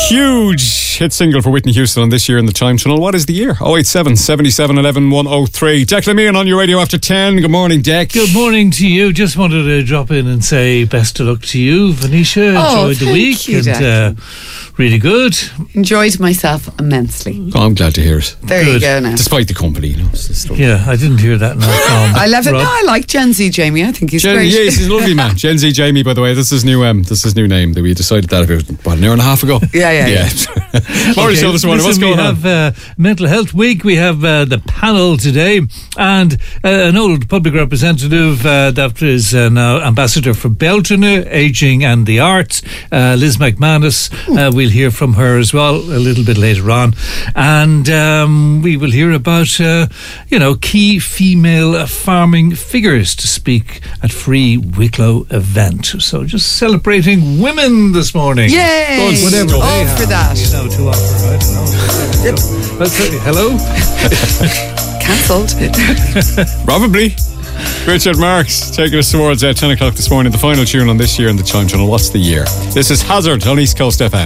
Huge hit single for Whitney Houston on This Year in the Time Tunnel. What is the year? 087 77 11 103. Declan Meehan on your radio after 10. Good morning, Dec. Good morning to you. Just wanted to drop in and say best of luck to you, Venetia. Enjoyed the week. You, and really good. Enjoyed myself immensely. Oh, I'm glad to hear it. There Good. you go now. Despite the company, you know. Yeah, I didn't hear that now. I love it. No, I like Gen Z Jamie. I think he's great. Yeah, he's a lovely man. Gen Z Jamie, by the way. This is new name that we decided that about an hour and a half ago. Yeah. Morning show this morning. What's going on? We have Mental Health Week. We have the panel today, and an old public representative that is now ambassador for Belgium, Ageing and the Arts, Liz McManus. We'll hear from her as well a little bit later on, and we will hear about key female farming figures to speak at Free Wicklow event. So just celebrating women this morning. Yay! Whatever they have. For that. To offer, I don't know. Hello? Cancelled. Probably. Richard Marks taking us towards 10 o'clock this morning. The final tune on This Year in the Time Tunnel. What's the year? This is Hazard on East Coast FM.